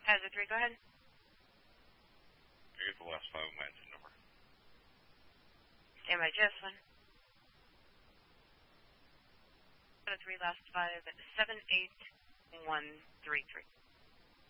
Hazard 3, go ahead. I get the last 5 of my engine number. Stand by, Jocelyn. 3, last 5, 78133.